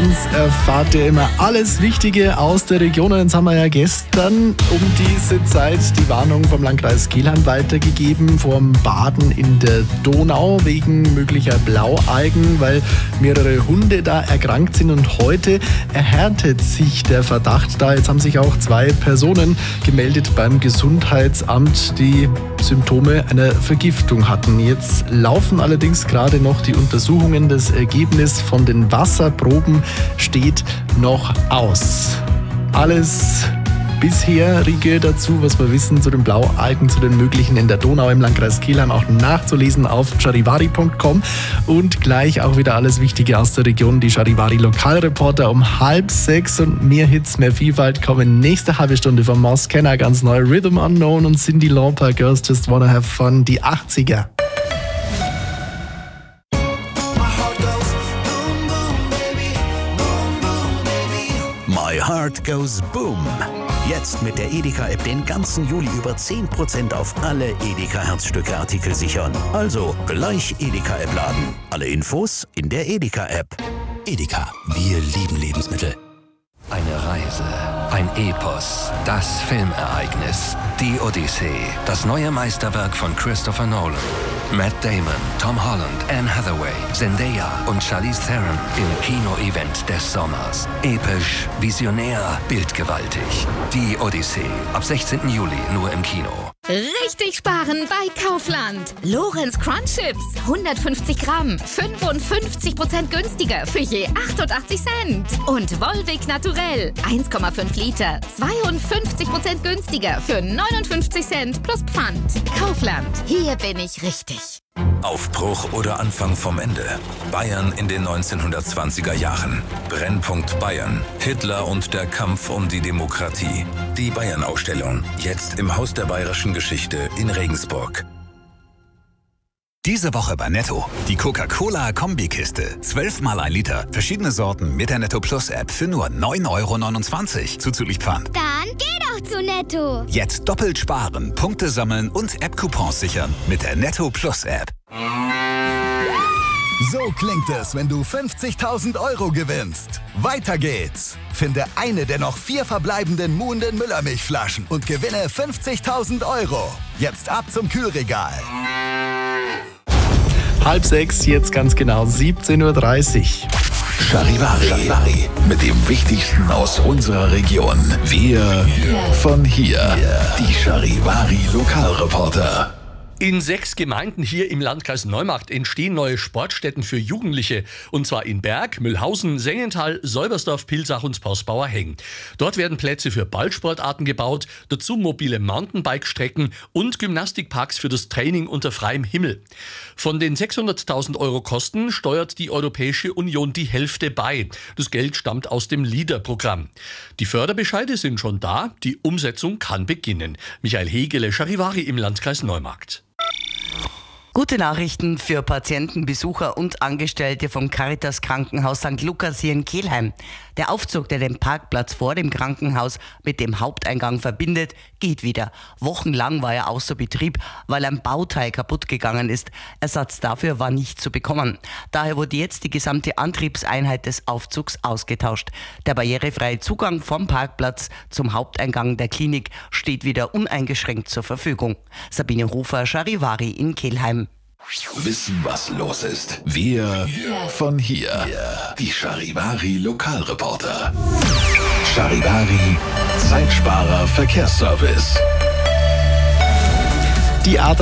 uns erfahrt ihr immer alles Wichtige aus der Region. Und jetzt haben wir ja gestern um diese Zeit die Warnung vom Landkreis Kelheim weitergegeben vorm Baden in der Donau wegen möglicher Blaualgen, weil mehrere Hunde da erkrankt sind. Und heute erhärtet sich der Verdacht da. Jetzt haben sich auch 2 Personen gemeldet beim Gesundheitsamt, die Symptome einer Vergiftung hatten. Jetzt laufen allerdings gerade noch die Untersuchungen. Das Ergebnis von den Wasserproben steht noch aus. Alles bisherige dazu, was wir wissen zu den Blaualgen, zu den möglichen in der Donau im Landkreis Kelheim, auch nachzulesen auf charivari.com. Und gleich auch wieder alles Wichtige aus der Region. Die Charivari Lokalreporter um 5:30 und mehr Hits, mehr Vielfalt kommen nächste halbe Stunde von Moss Kenner, ganz neu Rhythm Unknown und Cyndi Lauper, Girls Just Wanna Have Fun, die 80er. My Heart Goes Boom. Jetzt mit der Edeka-App den ganzen Juli über 10% auf alle Edeka-Herzstücke-Artikel sichern. Also gleich Edeka-App laden. Alle Infos in der Edeka-App. Edeka, wir lieben Lebensmittel. Eine Reise, ein Epos, das Filmereignis, die Odyssee, das neue Meisterwerk von Christopher Nolan. Matt Damon, Tom Holland, Anne Hathaway, Zendaya und Charlize Theron im Kino-Event des Sommers. Episch, visionär, bildgewaltig. Die Odyssee, ab 16. Juli nur im Kino. Richtig sparen bei Kaufland. Lorenz Crunch Chips, 150 Gramm, 55% günstiger für je 88 Cent. Und Volvic Naturell, 1,5 Liter, 52% günstiger für 59 Cent plus Pfand. Kaufland, hier bin ich richtig. Aufbruch oder Anfang vom Ende. Bayern in den 1920er Jahren. Brennpunkt Bayern. Hitler und der Kampf um die Demokratie. Die Bayern-Ausstellung. Jetzt im Haus der Bayerischen Geschichte in Regensburg. Diese Woche bei Netto. Die Coca-Cola-Kombikiste. 12 mal 1 Liter. Verschiedene Sorten mit der Netto Plus App für nur 9,29 € zuzüglich Pfand. Dann geh doch zu Netto. Jetzt doppelt sparen, Punkte sammeln und App-Coupons sichern mit der Netto Plus App. So klingt es, wenn du 50.000 € gewinnst. Weiter geht's. Finde eine der noch 4 verbleibenden Muhnden Müllermilchflaschen und gewinne 50.000 €. Jetzt ab zum Kühlregal. 5:30, jetzt ganz genau 17:30 Uhr. Charivari. Mit dem Wichtigsten aus unserer Region. Wir von hier. Die Charivari Lokalreporter. In 6 Gemeinden hier im Landkreis Neumarkt entstehen neue Sportstätten für Jugendliche. Und zwar in Berg, Mühlhausen, Sengenthal, Säubersdorf, Pilsach und Posbauer-Heng. Dort werden Plätze für Ballsportarten gebaut, dazu mobile Mountainbike-Strecken und Gymnastikparks für das Training unter freiem Himmel. Von den 600.000 € Kosten steuert die Europäische Union die Hälfte bei. Das Geld stammt aus dem LEADER-Programm. Die Förderbescheide sind schon da, die Umsetzung kann beginnen. Michael Hegele, Charivari im Landkreis Neumarkt. Gute Nachrichten für Patienten, Besucher und Angestellte vom Caritas Krankenhaus St. Lukas hier in Kelheim. Der Aufzug, der den Parkplatz vor dem Krankenhaus mit dem Haupteingang verbindet, geht wieder. Wochenlang war er außer Betrieb, weil ein Bauteil kaputt gegangen ist. Ersatz dafür war nicht zu bekommen. Daher wurde jetzt die gesamte Antriebseinheit des Aufzugs ausgetauscht. Der barrierefreie Zugang vom Parkplatz zum Haupteingang der Klinik steht wieder uneingeschränkt zur Verfügung. Sabine Hofer, Charivari in Kelheim. Wissen, was los ist. Wir von hier. Die Charivari Lokalreporter. Charivari Zeitsparer Verkehrsservice. Die A3